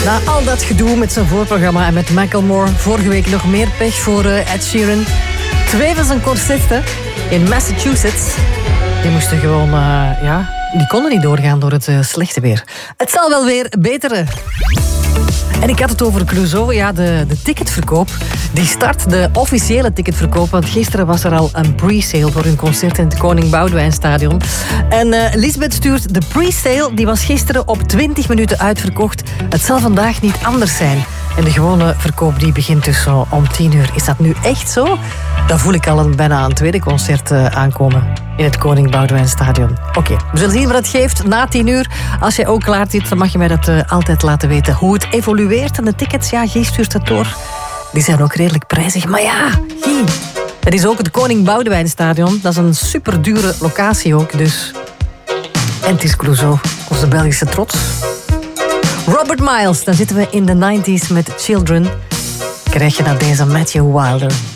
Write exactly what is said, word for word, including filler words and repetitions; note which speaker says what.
Speaker 1: Na al dat gedoe met zijn voorprogramma en met Macklemore, vorige week nog meer pech voor uh, Ed Sheeran. Twee van zijn cursisten in Massachusetts, die moesten gewoon, uh, ja, die konden niet doorgaan door het uh, slechte weer. Het zal wel weer beteren. En ik had het over Clouseau, ja, de, de ticketverkoop. Die start, de officiële ticketverkoop. Want gisteren was er al een pre-sale voor hun concert in het Koning Boudewijnstadion. En uh, Lisbeth stuurt, de pre-sale die was gisteren op twintig minuten uitverkocht. Het zal vandaag niet anders zijn. En de gewone verkoop die begint dus zo om tien uur. Is dat nu echt zo? Dan voel ik al een, bijna een tweede concert uh, aankomen in het Koning Boudewijnstadion. Oké, okay, we zullen zien wat het geeft na tien uur. Als jij ook klaar zit, dan mag je mij dat uh, altijd laten weten. Hoe het evolueert en de tickets, ja, Guy stuurt dat door. Die zijn ook redelijk prijzig. Maar ja, Guy, het is ook het Koning Boudewijnstadion. Dat is een superdure locatie ook, dus. En het is Clouseau, onze Belgische trots. Robert Miles, dan zitten we in de nineties met Children. Krijg je naar deze Matthew Wilder.